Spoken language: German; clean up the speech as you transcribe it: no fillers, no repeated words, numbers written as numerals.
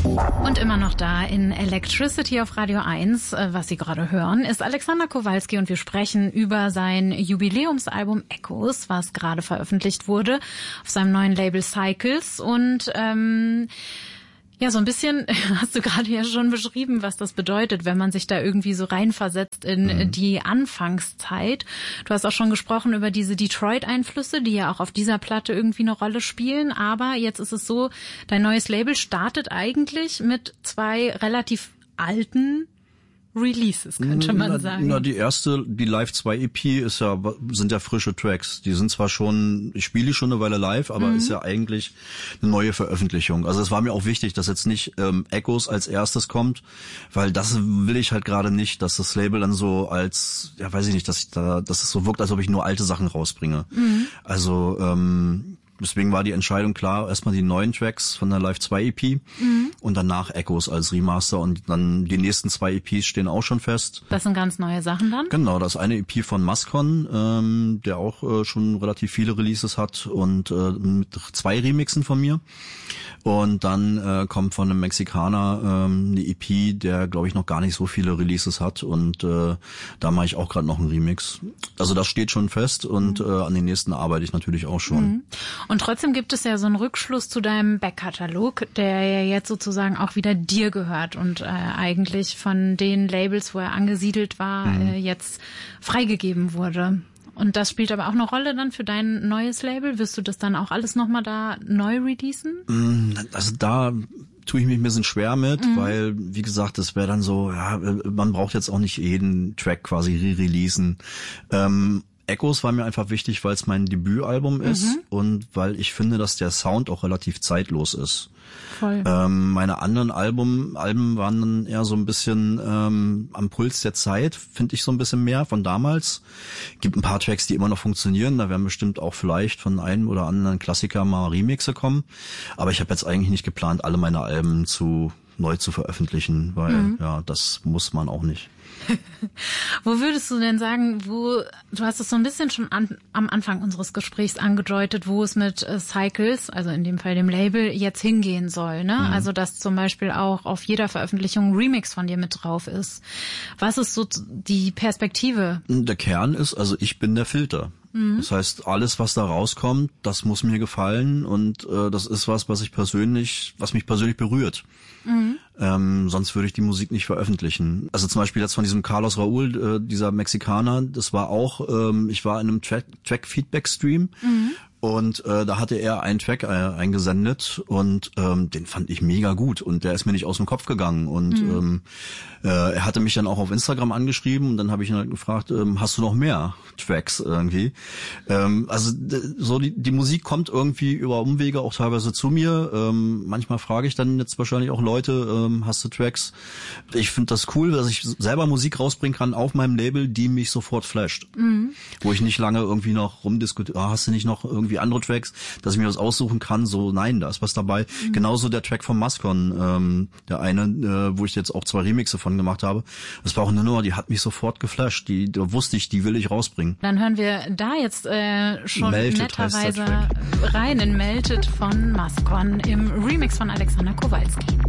Und immer noch da in Electricity auf Radio 1, was Sie gerade hören, ist Alexander Kowalski und wir sprechen über sein Jubiläumsalbum Echoes, was gerade veröffentlicht wurde auf seinem neuen Label Cycles. Und ja, so ein bisschen hast du gerade ja schon beschrieben, was das bedeutet, wenn man sich da irgendwie so reinversetzt in die Anfangszeit. Du hast auch schon gesprochen über diese Detroit-Einflüsse, die ja auch auf dieser Platte irgendwie eine Rolle spielen. Aber jetzt ist es so, dein neues Label startet eigentlich mit 2 relativ alten Releases, könnte man sagen. Na, die Live 2 EP sind ja frische Tracks. Die sind zwar schon, ich spiele die schon eine Weile live, aber ist ja eigentlich eine neue Veröffentlichung. Also es war mir auch wichtig, dass jetzt nicht Echoes als erstes kommt, weil das will ich halt gerade nicht, dass das Label dann so als, ja weiß ich nicht, dass es so wirkt, als ob ich nur alte Sachen rausbringe. Also deswegen war die Entscheidung klar, erstmal die neuen Tracks von der Live 2 EP und danach Echoes als Remaster und dann die nächsten 2 EPs stehen auch schon fest. Das sind ganz neue Sachen dann? Genau, das eine EP von Mascon, der auch schon relativ viele Releases hat und mit 2 Remixen von mir. Und dann kommt von einem Mexikaner eine EP, der glaube ich noch gar nicht so viele Releases hat und da mache ich auch gerade noch einen Remix. Also das steht schon fest und an den nächsten arbeite ich natürlich auch schon. Und trotzdem gibt es ja so einen Rückschluss zu deinem Backkatalog, der ja jetzt sozusagen auch wieder dir gehört und eigentlich von den Labels, wo er angesiedelt war, jetzt freigegeben wurde. Und das spielt aber auch eine Rolle dann für dein neues Label? Wirst du das dann auch alles nochmal da neu releasen? Also da tue ich mich ein bisschen schwer mit, weil, wie gesagt, das wäre dann so, ja, man braucht jetzt auch nicht jeden Track quasi re-releasen. Echoes war mir einfach wichtig, weil es mein Debütalbum ist und weil ich finde, dass der Sound auch relativ zeitlos ist. Voll. Meine anderen Alben waren dann eher so ein bisschen am Puls der Zeit, finde ich so ein bisschen mehr von damals. Gibt ein paar Tracks, die immer noch funktionieren, da werden bestimmt auch vielleicht von einem oder anderen Klassiker mal Remixe kommen. Aber ich habe jetzt eigentlich nicht geplant, alle meine Alben neu zu veröffentlichen, weil ja, das muss man auch nicht. Wo würdest du denn sagen, du hast es so ein bisschen schon am Anfang unseres Gesprächs angedeutet, wo es mit Cycles, also in dem Fall dem Label, jetzt hingehen soll, ne? Also, dass zum Beispiel auch auf jeder Veröffentlichung ein Remix von dir mit drauf ist. Was ist so die Perspektive? Der Kern ist, also ich bin der Filter. Das heißt, alles, was da rauskommt, das muss mir gefallen und das ist was mich persönlich berührt. Sonst würde ich die Musik nicht veröffentlichen. Also zum Beispiel jetzt von diesem Carlos Raúl, dieser Mexikaner, das war auch, ich war in einem Track-Feedback-Stream und da hatte er einen Track eingesendet und den fand ich mega gut und der ist mir nicht aus dem Kopf gegangen und er hatte mich dann auch auf Instagram angeschrieben und dann habe ich ihn halt gefragt, hast du noch mehr Tracks irgendwie? Also so die Musik kommt irgendwie über Umwege auch teilweise zu mir. Manchmal frage ich dann jetzt wahrscheinlich auch Leute, hast du Tracks? Ich finde das cool, dass ich selber Musik rausbringen kann auf meinem Label, die mich sofort flasht. Wo ich nicht lange irgendwie noch rumdiskutiere, hast du nicht noch irgendwie andere Tracks, dass ich mir was aussuchen kann? So, nein, da ist was dabei. Genauso der Track von Mascon, der eine, wo ich jetzt auch 2 Remixe von gemacht habe. Das war auch eine Nummer, die hat mich sofort geflasht. Da wusste ich, die will ich rausbringen. Dann hören wir da jetzt schon Melted netterweise rein in Melted von Mascon im Remix von Alexander Kowalski.